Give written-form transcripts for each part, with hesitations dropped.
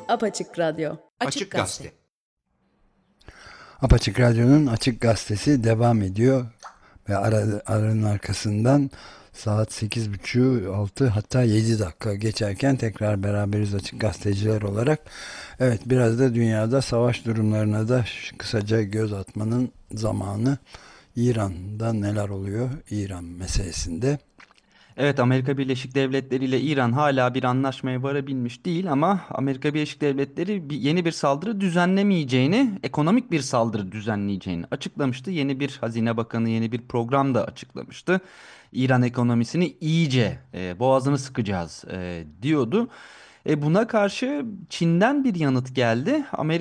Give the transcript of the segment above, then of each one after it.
Apaçık Radyo. Açık Gazete. Apaçık Radyo'nun Açık Gazetesi devam ediyor ve aranın arkasından saat 8.30, 6 hatta 7 dakika geçerken tekrar beraberiz açık gazeteciler olarak. Evet, biraz da dünyada savaş durumlarına da kısaca göz atmanın zamanı. İran'da neler oluyor İran meselesinde? Evet, Amerika Birleşik Devletleri ile İran hala bir anlaşmaya varabilmiş değil ama Amerika Birleşik Devletleri yeni bir saldırı düzenlemeyeceğini, ekonomik bir saldırı düzenleyeceğini açıklamıştı. Yeni bir Hazine Bakanı yeni bir program da açıklamıştı. İran ekonomisini iyice boğazını sıkacağız diyordu. Buna karşı Çin'den bir yanıt geldi.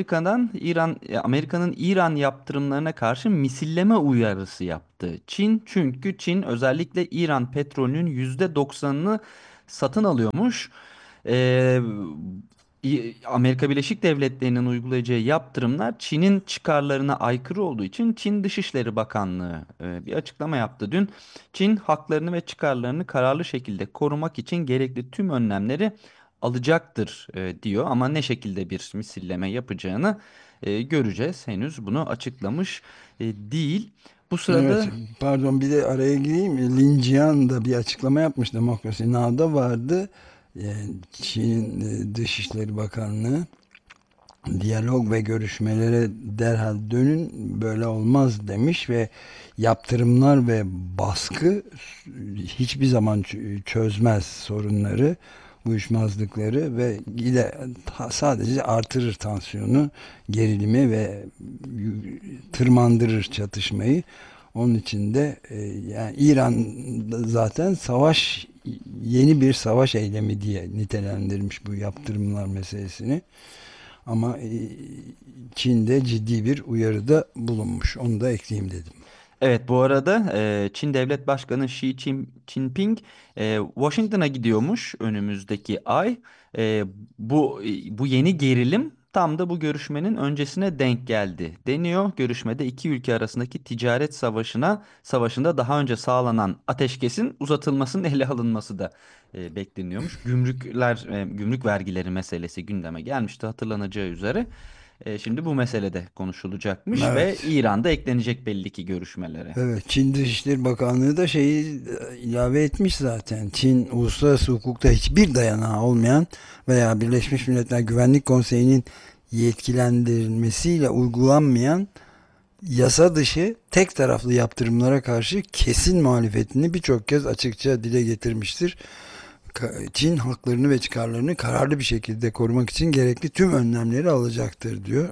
Amerika'nın İran yaptırımlarına karşı misilleme uyarısı yaptı. Çin, çünkü Çin özellikle İran petrolünün %90'ını satın alıyormuş. E, Amerika Birleşik Devletleri'nin uygulayacağı yaptırımlar Çin'in çıkarlarına aykırı olduğu için Çin Dışişleri Bakanlığı bir açıklama yaptı dün. Çin haklarını ve çıkarlarını kararlı şekilde korumak için gerekli tüm önlemleri alacaktır diyor ama ne şekilde bir misilleme yapacağını göreceğiz. Henüz bunu açıklamış değil. Bu Evet, sırada pardon, bir de araya gireyim. Lin Jian da bir açıklama yapmış, Demokrasi Now'da vardı. Çin Dışişleri Bakanlığı diyalog ve görüşmelere derhal dönün, böyle olmaz demiş ve yaptırımlar ve baskı hiçbir zaman çözmez sorunları, uyuşmazlıkları ve sadece artırır tansiyonu, gerilimi ve tırmandırır çatışmayı. Onun için de yani İran zaten yeni bir savaş eylemi diye nitelendirmiş bu yaptırımlar meselesini. Ama Çin'de ciddi bir uyarıda bulunmuş. Onu da ekleyeyim dedim. evet, bu arada Çin Devlet Başkanı Jinping Washington'a gidiyormuş önümüzdeki ay. Bu yeni gerilim tam da bu görüşmenin öncesine denk geldi deniyor. Görüşmede iki ülke arasındaki ticaret savaşında daha önce sağlanan ateşkesin uzatılmasının ele alınması da bekleniyormuş. Gümrük vergileri meselesi gündeme gelmişti hatırlanacağı üzere. Şimdi bu meselede konuşulacakmış ve Evet. İran'da eklenecek belli ki görüşmelere. Evet, Çin Dışişleri Bakanlığı da şeyi ilave etmiş zaten. Çin uluslararası hukukta hiçbir dayanağı olmayan veya Birleşmiş Milletler Güvenlik Konseyi'nin yetkilendirilmesiyle uygulanmayan yasa dışı tek taraflı yaptırımlara karşı kesin muhalefetini birçok kez açıkça dile getirmiştir. Çin haklarını ve çıkarlarını kararlı bir şekilde korumak için gerekli tüm önlemleri alacaktır diyor.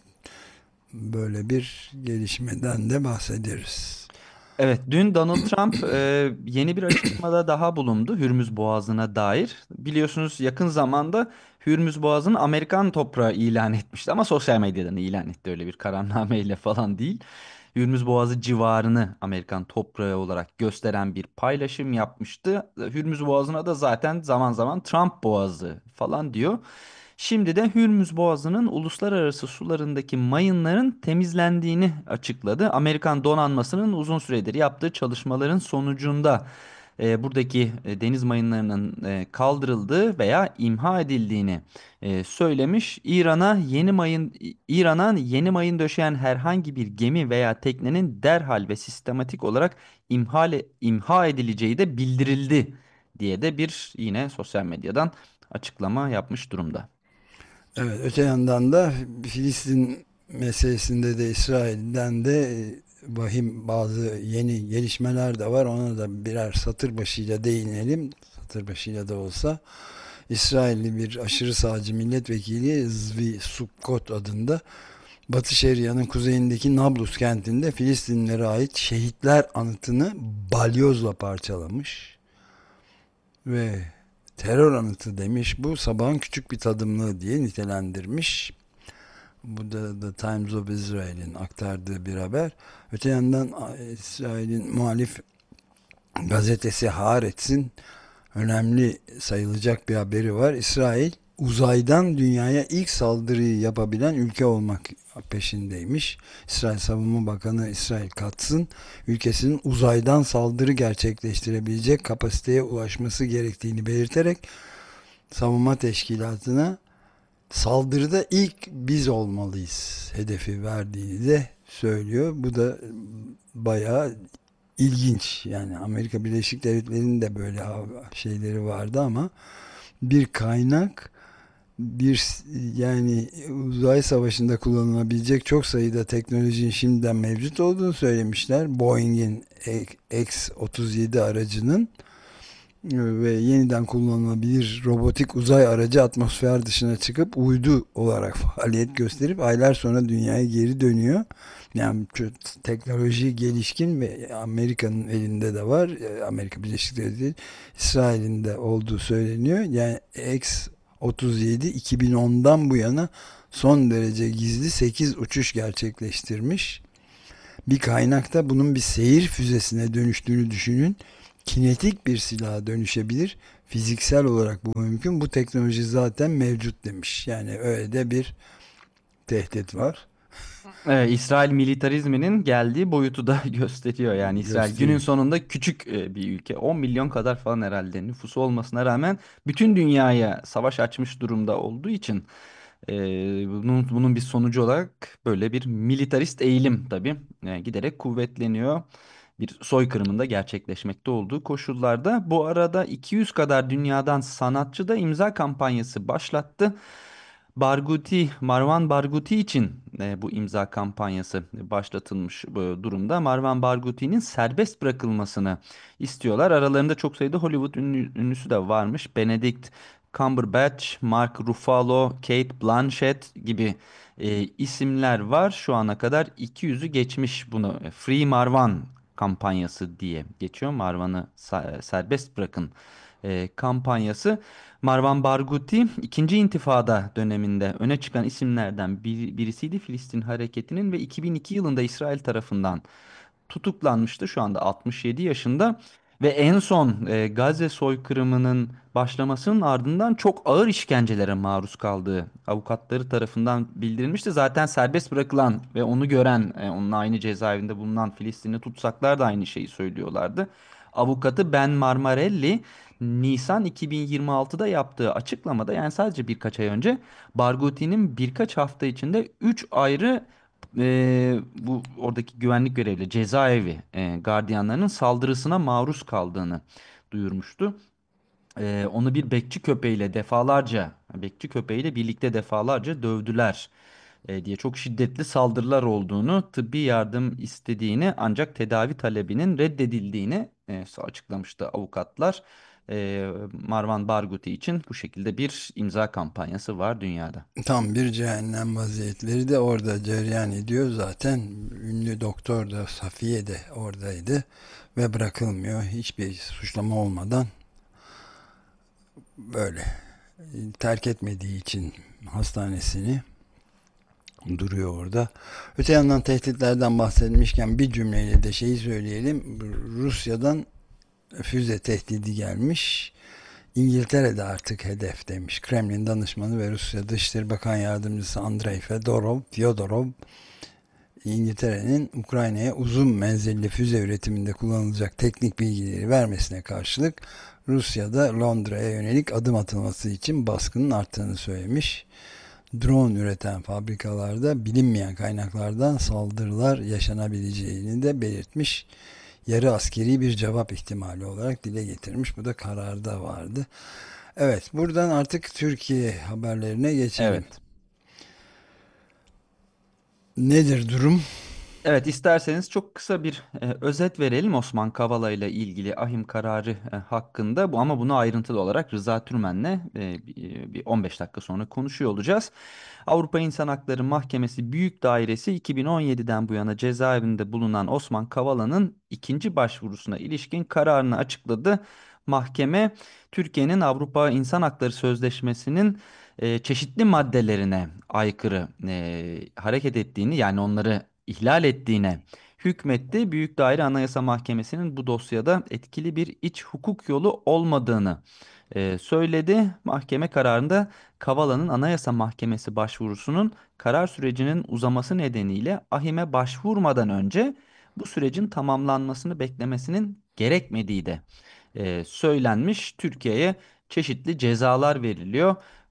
Böyle bir gelişmeden de bahsederiz. Evet, dün Donald Trump yeni bir açıklamada daha bulundu Hürmüz Boğazı'na dair. Biliyorsunuz yakın zamanda Hürmüz Boğazı'nı Amerikan toprağı ilan etmişti ama sosyal medyadan ilan etti, öyle bir kararnameyle falan değil. Hürmüz Boğazı civarını Amerikan toprağı olarak gösteren bir paylaşım yapmıştı. Hürmüz Boğazı'na da zaten zaman zaman Trump Boğazı falan diyor. Şimdi de Hürmüz Boğazı'nın uluslararası sularındaki mayınların temizlendiğini açıkladı. Amerikan donanmasının uzun süredir yaptığı çalışmaların sonucunda buradaki deniz mayınlarının kaldırıldığı veya imha edildiğini söylemiş. İran'a yeni mayın döşeyen herhangi bir gemi veya teknenin derhal ve sistematik olarak imha edileceği de bildirildi diye de bir yine sosyal medyadan açıklama yapmış durumda. Evet, öte yandan da Filistin meselesinde de İsrail'den de vahim bazı yeni gelişmeler de var. Ona da birer satır başıyla değinelim. Satır başıyla da olsa. İsrailli bir aşırı sağcı milletvekili Zvi Sukkot adında Batı Şeria'nın kuzeyindeki Nablus kentinde Filistinlilere ait şehitler anıtını balyozla parçalamış ve terör anıtı demiş, bu sabahın küçük bir tadımlığı diye nitelendirmiş. Bu da The Times of Israel'in aktardığı bir haber. Öte yandan İsrail'in muhalif gazetesi Haaretz'in önemli sayılacak bir haberi var. İsrail uzaydan dünyaya ilk saldırıyı yapabilen ülke olmak peşindeymiş. İsrail Savunma Bakanı İsrail Katz'ın ülkesinin uzaydan saldırı gerçekleştirebilecek kapasiteye ulaşması gerektiğini belirterek savunma teşkilatına Saldırıda ilk biz olmalıyız hedefi verdiğini de söylüyor. Bu da bayağı ilginç. Yani Amerika Birleşik Devletleri'nin de böyle şeyleri vardı ama bir kaynak, bir yani uzay savaşında kullanılabilecek çok sayıda teknolojinin şimdiden mevcut olduğunu söylemişler. Boeing'in X-37 aracının ve yeniden kullanılabilir robotik uzay aracı atmosfer dışına çıkıp uydu olarak faaliyet gösterip aylar sonra dünyaya geri dönüyor. Yani teknoloji gelişkin ve Amerika'nın elinde de var. Amerika Birleşik Devletleri, İsrail'in de olduğu söyleniyor. Yani X-37 2010'dan bu yana son derece gizli 8 uçuş gerçekleştirmiş. Bir kaynakta bunun bir seyir füzesine dönüştüğünü düşünün. Kinetik bir silaha dönüşebilir. Fiziksel olarak bu mümkün. Bu teknoloji zaten mevcut demiş. Yani öyle de bir tehdit var. İsrail militarizminin geldiği boyutu da gösteriyor. Yani İsrail günün Gösteriyor. sonunda küçük bir ülke. 10 milyon kadar falan herhalde nüfusu olmasına rağmen bütün dünyaya savaş açmış durumda olduğu için e, bunun bir sonucu olarak böyle bir militarist eğilim tabii giderek kuvvetleniyor. Bir soykırımında gerçekleşmekte olduğu koşullarda. Bu arada 200 kadar dünyadan sanatçı da imza kampanyası başlattı. Marwan Barghouti için bu imza kampanyası başlatılmış bu durumda. Marwan Barghouti'nin serbest bırakılmasını istiyorlar. Aralarında çok sayıda Hollywood ünlüsü de varmış. Benedict Cumberbatch, Mark Ruffalo, Kate Blanchett gibi isimler var. Şu ana kadar 200'ü geçmiş bunu. Free Marwan kampanyası diye geçiyor. Marwan'ı serbest bırakın kampanyası. Marwan Barghouti ikinci İntifada döneminde öne çıkan isimlerden birisiydi. Filistin hareketinin ve 2002 yılında İsrail tarafından tutuklanmıştı. Şu anda 67 yaşında ve en son Gazze soykırımının başlamasının ardından çok ağır işkencelere maruz kaldığı avukatları tarafından bildirilmişti. Zaten serbest bırakılan ve onu gören, onunla aynı cezaevinde bulunan Filistinli tutsaklar da aynı şeyi söylüyorlardı. Avukatı Ben Marmarelli Nisan 2026'da yaptığı açıklamada, yani sadece birkaç ay önce, Barghouti'nin birkaç hafta içinde 3 ayrı bu oradaki güvenlik görevli cezaevi gardiyanlarının saldırısına maruz kaldığını duyurmuştu. Onu bir bekçi köpeğiyle birlikte defalarca dövdüler diye çok şiddetli saldırılar olduğunu, tıbbi yardım istediğini ancak tedavi talebinin reddedildiğini açıklamıştı avukatlar. Marwan Barghouti için bu şekilde bir imza kampanyası var dünyada. Tam bir cehennem vaziyetleri de orada cereyan ediyor. Zaten ünlü doktor da Safiye de oradaydı ve bırakılmıyor. Hiçbir suçlama olmadan böyle terk etmediği için hastanesini duruyor orada. Öte yandan tehditlerden bahsetmişken bir cümleyle de şeyi söyleyelim. Rusya'dan füze tehdidi gelmiş. İngiltere de artık hedef demiş. Kremlin danışmanı ve Rusya Dışişleri Bakan Yardımcısı Andrei Fyodorov, İngiltere'nin Ukrayna'ya uzun menzilli füze üretiminde kullanılacak teknik bilgileri vermesine karşılık Rusya'da Londra'ya yönelik adım atılması için baskının arttığını söylemiş. Drone üreten fabrikalarda bilinmeyen kaynaklardan saldırılar yaşanabileceğini de belirtmiş. Yarı askeri bir cevap ihtimali olarak dile getirmiş. Bu da kararda vardı. Evet, buradan artık Türkiye haberlerine geçelim. Evet. Nedir durum? Evet, isterseniz çok kısa bir özet verelim Osman Kavala ile ilgili ahim kararı hakkında. Ama bunu ayrıntılı olarak Rıza Türmen'le bir 15 dakika sonra konuşuyor olacağız. Avrupa İnsan Hakları Mahkemesi Büyük Dairesi 2017'den bu yana cezaevinde bulunan Osman Kavala'nın ikinci başvurusuna ilişkin kararını açıkladı. Mahkeme, Türkiye'nin Avrupa İnsan Hakları Sözleşmesi'nin çeşitli maddelerine aykırı hareket ettiğini, yani onları ihlal ettiğine hükmetti. Büyük Daire Anayasa Mahkemesi'nin bu dosyada etkili bir iç hukuk yolu olmadığını söyledi. Mahkeme kararında Kavala'nın Anayasa Mahkemesi başvurusunun karar sürecinin uzaması nedeniyle ahime başvurmadan önce bu sürecin tamamlanmasını beklemesinin gerekmediği de söylenmiş. Türkiye'ye çeşitli cezalar veriliyor.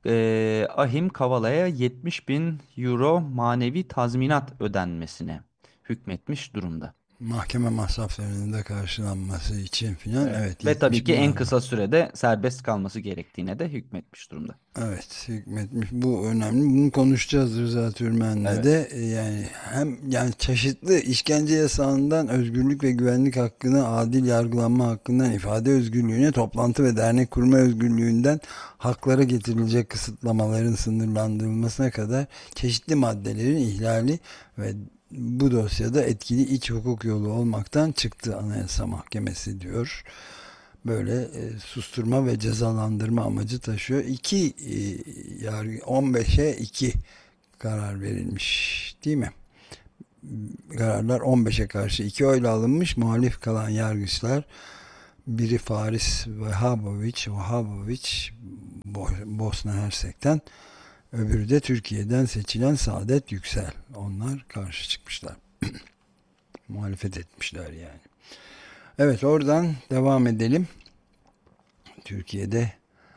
Ahim Kavala'ya 70 bin euro manevi tazminat ödenmesine hükmetmiş durumda. Mahkeme masraflarının da karşılanması için filan, Evet. evet, Ve tabii 70 ki bin en avro. kısa sürede serbest kalması gerektiğine de hükmetmiş durumda. Evet, hükmetmiş. Bu önemli. Bunu konuşacağız Rıza Türmen'le Evet. de. Yani hem yani çeşitli işkence yasağından özgürlük ve güvenlik hakkına, adil yargılanma hakkından ifade özgürlüğüne, toplantı ve dernek kurma özgürlüğünden haklara getirilecek kısıtlamaların sınırlandırılmasına kadar çeşitli maddelerin ihlali ve bu dosyada etkili iç hukuk yolu olmaktan çıktı Anayasa Mahkemesi diyor. Böyle susturma ve cezalandırma amacı taşıyor. Yargı 15'e 2 karar verilmiş, değil mi? Kararlar 15'e karşı 2 oyla alınmış. Muhalif kalan yargıçlar, biri Faris Vahaboviç Bosna Hersek'ten, öbürü de Türkiye'den seçilen Saadet Yüksel. Onlar karşı çıkmışlar. Muhalefet etmişler yani. Evet, oradan devam edelim. Türkiye'de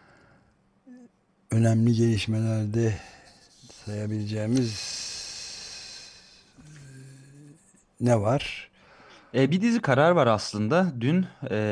önemli gelişmelerde sayabileceğimiz ne var? Bir dizi karar var aslında dün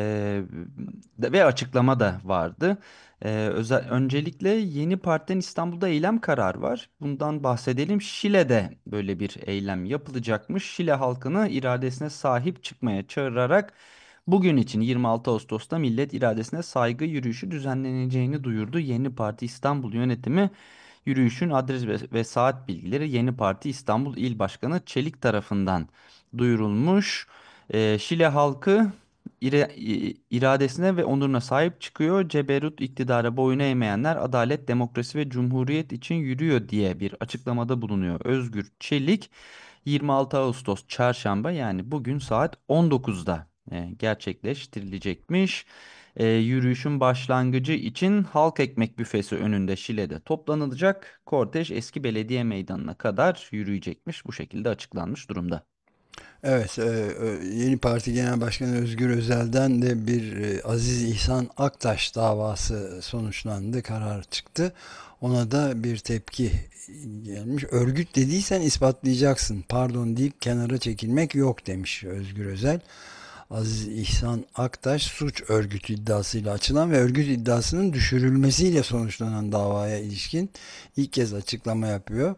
ve açıklama da vardı. Öncelikle yeni partiden İstanbul'da eylem kararı var. Bundan bahsedelim. Şile'de böyle bir eylem yapılacakmış. Şile halkını iradesine sahip çıkmaya çağırarak bugün için 26 Ağustos'ta millet iradesine saygı yürüyüşü düzenleneceğini duyurdu. Yeni Parti İstanbul yönetimi yürüyüşün adres ve saat bilgileri Yeni Parti İstanbul İl Başkanı Çelik tarafından duyurulmuş. Şile halkı iradesine ve onuruna sahip çıkıyor. Ceberut iktidara boyun eğmeyenler adalet, demokrasi ve cumhuriyet için yürüyor diye bir açıklamada bulunuyor. Özgür Çelik 26 Ağustos Çarşamba yani bugün saat 19'da gerçekleştirilecekmiş. Yürüyüşün başlangıcı için Halk Ekmek Büfesi önünde Şile'de toplanılacak. Kortej eski belediye meydanına kadar yürüyecekmiş. Bu şekilde açıklanmış durumda. Evet, yeni parti genel başkanı Özgür Özel'den de bir Aziz İhsan Aktaş davası sonuçlandı, karar çıktı. Ona da bir tepki gelmiş. Örgüt dediysen ispatlayacaksın. Pardon deyip kenara çekilmek yok demiş Özgür Özel. Aziz İhsan Aktaş suç örgütü iddiasıyla açılan ve örgüt iddiasının düşürülmesiyle sonuçlanan davaya ilişkin ilk kez açıklama yapıyor.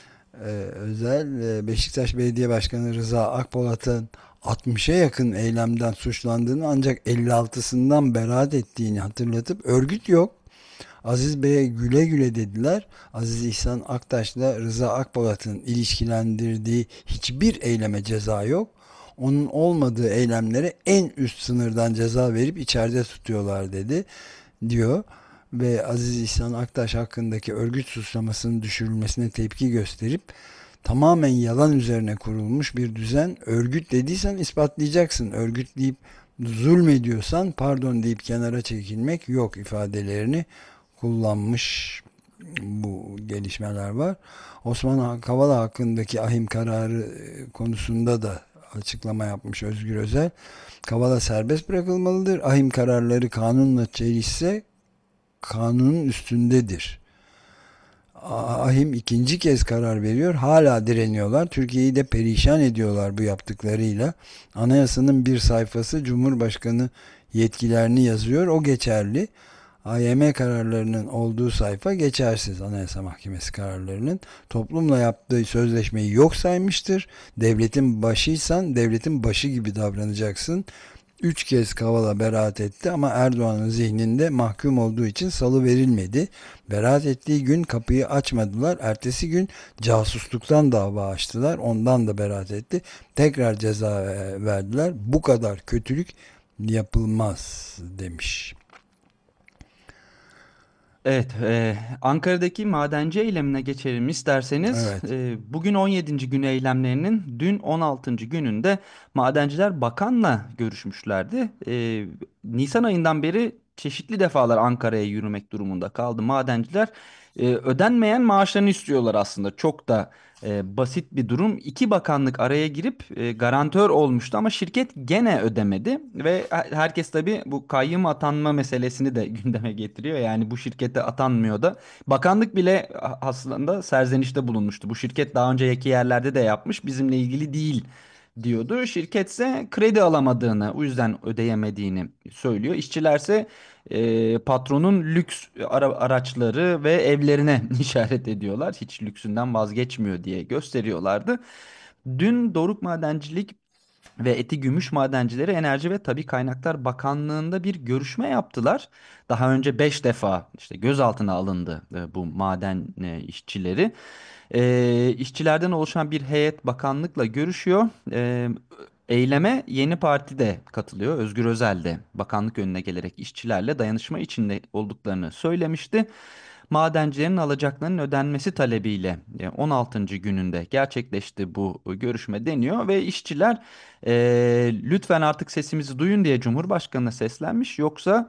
Özel Beşiktaş Belediye Başkanı Rıza Akpolat'ın 60'a yakın eylemden suçlandığını ancak 56'sından beraat ettiğini hatırlatıp örgüt yok, Aziz Bey'e güle güle dediler. Aziz İhsan Aktaş'la Rıza Akpolat'ın ilişkilendirdiği hiçbir eyleme ceza yok. Onun olmadığı eylemlere en üst sınırdan ceza verip içeride tutuyorlar dedi, diyor. Ve Aziz İhsan Aktaş hakkındaki örgüt suçlamasının düşürülmesine tepki gösterip tamamen yalan üzerine kurulmuş bir düzen, örgüt dediysen ispatlayacaksın, örgütleyip zulmediyorsan pardon deyip kenara çekilmek yok ifadelerini kullanmış. Bu gelişmeler var. Osman Kavala hakkındaki ahim kararı konusunda da açıklama yapmış Özgür Özel. Kavala serbest bırakılmalıdır. Ahim kararları kanunla çelişse kanunun üstündedir. Ahim ikinci kez karar veriyor. Hala direniyorlar. Türkiye'yi de perişan ediyorlar bu yaptıklarıyla. Anayasanın bir sayfası Cumhurbaşkanı yetkilerini yazıyor. O geçerli. AYM kararlarının olduğu sayfa geçersiz. Anayasa Mahkemesi kararlarının toplumla yaptığı sözleşmeyi yok saymıştır. Devletin başıysan devletin başı gibi davranacaksın. 3 kez Kavala beraat etti ama Erdoğan'ın zihninde mahkum olduğu için salı verilmedi. Beraat ettiği gün kapıyı açmadılar. Ertesi gün casusluktan dava açtılar. Ondan da beraat etti. Tekrar ceza verdiler. Bu kadar kötülük yapılmaz demiş. Evet, Ankara'daki madenci eylemine geçelim isterseniz. Evet. Bugün 17. gün eylemlerinin dün 16. gününde madenciler bakanla görüşmüşlerdi. Nisan ayından beri çeşitli defalar Ankara'ya yürümek durumunda kaldı madenciler. Ödenmeyen maaşlarını istiyorlar aslında. Çok da basit bir durum. İki bakanlık araya girip garantör olmuştu ama şirket gene ödemedi ve herkes tabii bu kayyım atanma meselesini de gündeme getiriyor. Yani bu şirkete atanmıyor da bakanlık bile aslında serzenişte bulunmuştu. Bu şirket daha önceki yerlerde de yapmış, bizimle ilgili değil diyordu. Şirketse kredi alamadığını, o yüzden ödeyemediğini söylüyor. İşçilerse patronun lüks araçları ve evlerine işaret ediyorlar. Hiç lüksünden vazgeçmiyor diye gösteriyorlardı. Dün Doruk Madencilik ve Eti Gümüş Madencileri Enerji ve Tabii Kaynaklar Bakanlığı'nda bir görüşme yaptılar. Daha önce 5 defa işte gözaltına alındı bu maden işçileri. İşçilerden oluşan bir heyet bakanlıkla görüşüyor. Eyleme Yeni Parti de katılıyor. Özgür Özel de bakanlık önüne gelerek işçilerle dayanışma içinde olduklarını söylemişti. Madencilerin alacaklarının ödenmesi talebiyle 16. gününde gerçekleşti bu görüşme deniyor ve işçiler lütfen artık sesimizi duyun diye Cumhurbaşkanı'na seslenmiş.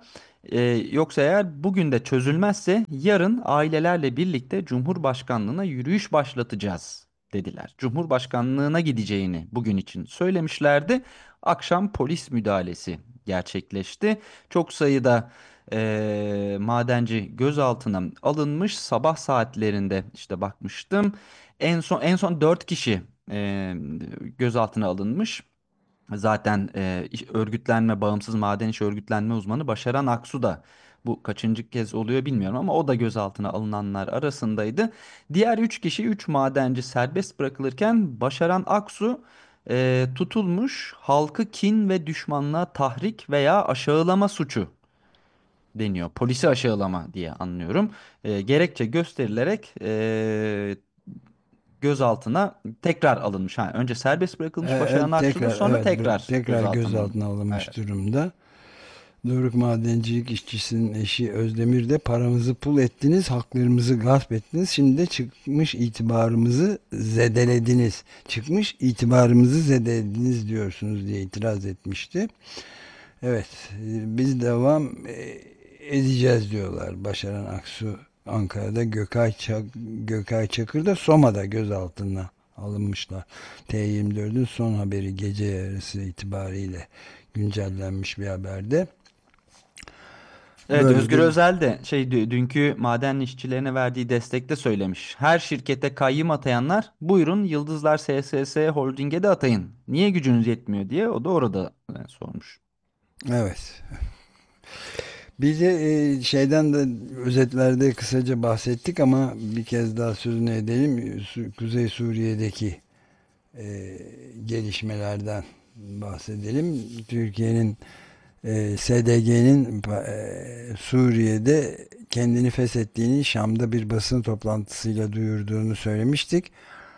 Yoksa eğer bugün de çözülmezse yarın ailelerle birlikte Cumhurbaşkanlığına yürüyüş başlatacağız dediler. Cumhurbaşkanlığına gideceğini bugün için söylemişlerdi. Akşam polis müdahalesi gerçekleşti. Çok sayıda madenci gözaltına alınmış. Sabah saatlerinde işte bakmıştım. En son 4 kişi gözaltına alınmış. Zaten örgütlenme, bağımsız maden işi örgütlenme uzmanı Başaran Aksu da bu kaçıncı kez oluyor bilmiyorum ama o da gözaltına alınanlar arasındaydı. Diğer 3 kişi, 3 madenci serbest bırakılırken Başaran Aksu tutulmuş, halkı kin ve düşmanlığa tahrik veya aşağılama suçu deniyor. Polisi aşağılama diye anlıyorum. Gerekçe gösterilerek gözaltına tekrar alınmış. Ha, önce serbest bırakılmış Başaran Aksu'da, Tekrar, sonra evet, tekrar tekrar gözaltına gözaltına alınmış. alınmış Evet. durumda. Doruk Madencilik işçisinin eşi Özdemir de paramızı pul ettiniz, haklarımızı gasp ettiniz. Şimdi de çıkmış itibarımızı zedelediniz. Çıkmış itibarımızı zedelediniz diyorsunuz diye itiraz etmişti. Evet, biz devam edeceğiz diyorlar. Başaran Aksu Ankara'da, Gökay Çakır da Soma'da gözaltına alınmışlar. T24'ün son haberi gece yarısı itibariyle güncellenmiş bir haberde. Evet, Böyle Özgür de Özel de dünkü maden işçilerine verdiği destekte söylemiş. Her şirkete kayyım atayanlar buyurun Yıldızlar SSS Holding'e de atayın. Niye gücünüz yetmiyor diye o da orada sormuş. evet. Bir de şeyden de özetlerde kısaca bahsettik ama bir kez daha sözünü edelim. Kuzey Suriye'deki gelişmelerden bahsedelim. Türkiye'nin SDG'nin Suriye'de kendini feshettiğini Şam'da bir basın toplantısıyla duyurduğunu söylemiştik.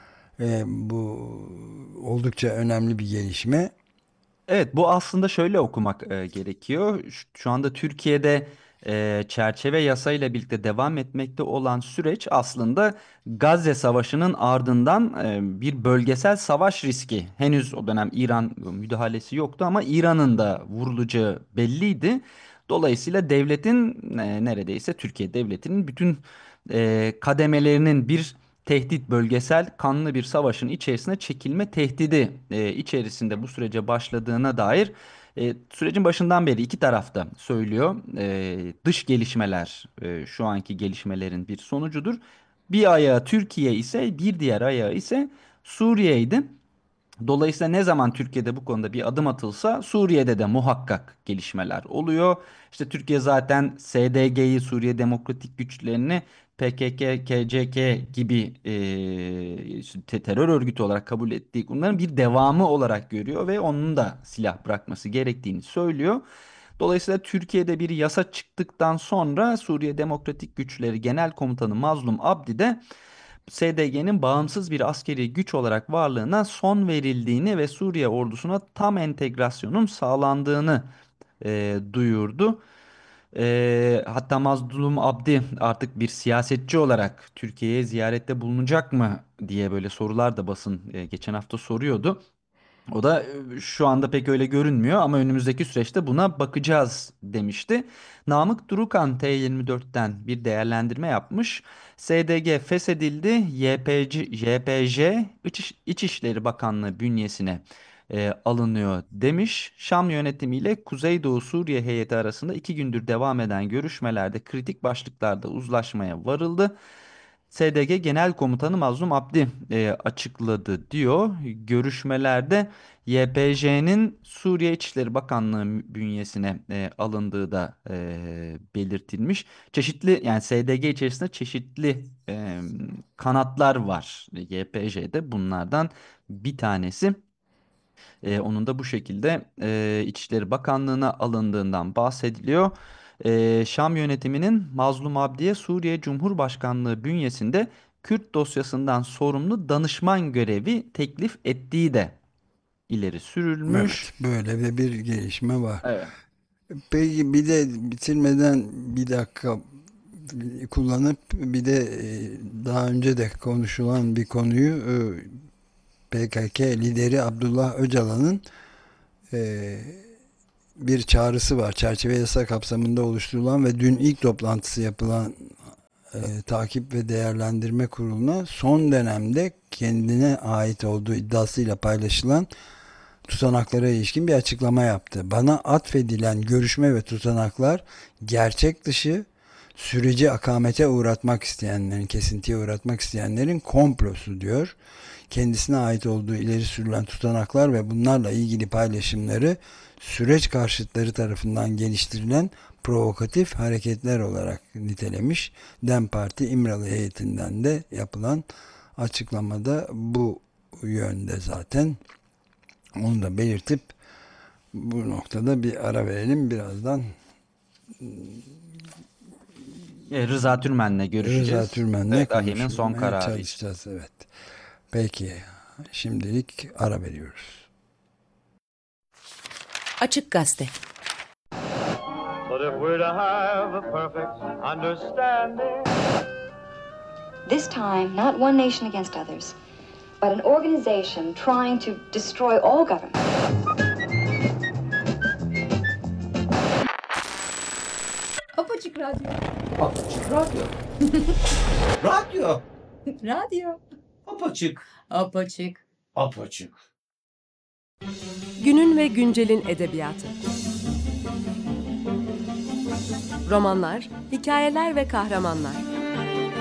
Bu oldukça önemli bir gelişme. Evet, bu aslında şöyle okumak gerekiyor. Şu anda Türkiye'de çerçeve yasayla birlikte devam etmekte olan süreç aslında Gazze Savaşı'nın ardından bir bölgesel savaş riski. Henüz o dönem İran müdahalesi yoktu ama İran'ın da vurulacağı belliydi. Dolayısıyla devletin neredeyse Türkiye devletinin bütün kademelerinin bir tehdit, bölgesel kanlı bir savaşın içerisine çekilme tehdidi içerisinde bu sürece başladığına dair sürecin başından beri iki tarafta söylüyor. Dış gelişmeler şu anki gelişmelerin bir sonucudur. Bir ayağı Türkiye ise bir diğer ayağı ise Suriye'ydi. Dolayısıyla ne zaman Türkiye'de bu konuda bir adım atılsa Suriye'de de muhakkak gelişmeler oluyor. İşte Türkiye zaten SDG'yi, Suriye Demokratik Güçlerini PKK, KCK gibi işte terör örgütü olarak kabul ettiği bunların bir devamı olarak görüyor ve onun da silah bırakması gerektiğini söylüyor. Dolayısıyla Türkiye'de bir yasa çıktıktan sonra Suriye Demokratik Güçleri Genel Komutanı Mazlum Abdi de SDG'nin bağımsız bir askeri güç olarak varlığına son verildiğini ve Suriye ordusuna tam entegrasyonun sağlandığını duyurdu. Hatta Mazlum Abdi artık bir siyasetçi olarak Türkiye'ye ziyarette bulunacak mı diye böyle sorular da basın geçen hafta soruyordu. O da şu anda pek öyle görünmüyor ama önümüzdeki süreçte buna bakacağız demişti. Namık Durukan T24'ten bir değerlendirme yapmış. SDG feshedildi. YPJ İçişleri Bakanlığı bünyesine alınıyor demiş. Şam yönetimiyle Kuzeydoğu Suriye heyeti arasında 2 gündür devam eden görüşmelerde kritik başlıklarda uzlaşmaya varıldı. SDG Genel Komutanı Mazlum Abdi açıkladı diyor. Görüşmelerde YPJ'nin Suriye İçişleri Bakanlığı bünyesine alındığı da belirtilmiş. Çeşitli, yani SDG içerisinde çeşitli kanatlar var YPJ'de. Bunlardan bir tanesi. Onun da bu şekilde İçişleri Bakanlığı'na alındığından bahsediliyor. Şam yönetiminin Mazlum Abdi'ye Suriye Cumhurbaşkanlığı bünyesinde Kürt dosyasından sorumlu danışman görevi teklif ettiği de ileri sürülmüş. Evet, böyle de bir gelişme var. Evet. Peki bir de bitirmeden bir dakika kullanıp bir de daha önce de konuşulan bir konuyu, PKK lideri Abdullah Öcalan'ın e, bir çağrısı var. Çerçeve yasa kapsamında oluşturulan ve dün ilk toplantısı yapılan Takip ve Değerlendirme Kurulu'na son dönemde kendine ait olduğu iddiasıyla paylaşılan tutanaklara ilişkin bir açıklama yaptı. Bana atfedilen görüşme ve tutanaklar gerçek dışı, süreci akamete uğratmak isteyenlerin, kesintiye uğratmak isteyenlerin komplosu diyor. Kendisine ait olduğu ileri sürülen tutanaklar ve bunlarla ilgili paylaşımları süreç karşıtları tarafından geliştirilen provokatif hareketler olarak nitelemiş. DEM Parti İmralı heyetinden de yapılan açıklamada bu yönde zaten. Onu da belirtip bu noktada bir ara verelim. Birazdan Rıza Türmen'le Rıza görüşeceğiz. Türmen'le Evet, AHİM'in son konuşmaya kararı için. çalışacağız. Evet. Peki. Şimdilik ara veriyoruz. Açık Gazete. But if we're to have a perfect understanding, This time, not one nation against others, but an organization trying to destroy all government. Apaçık Radyo. Apaçık Radyo. Radyo. Radyo. Apaçık. Apaçık. Apaçık. Günün ve güncelin edebiyatı. Romanlar, hikayeler ve kahramanlar.